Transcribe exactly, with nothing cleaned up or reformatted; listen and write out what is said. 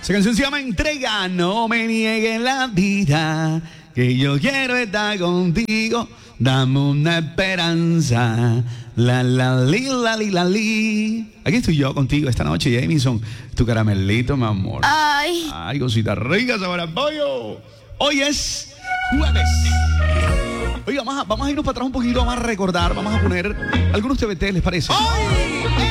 Esa canción se llama Entrega. No me niegues la vida, que yo quiero estar contigo. Dame una esperanza. La la li la li la li. Aquí estoy yo contigo esta noche, Jamison. Tu caramelito, mi amor. Ay. Ay, cosita rica, sabor a pollo. Hoy es jueves. Oiga, vamos a, vamos a irnos para atrás un poquito, vamos a recordar, vamos a poner algunos T V T, ¿les parece? ¡Ay!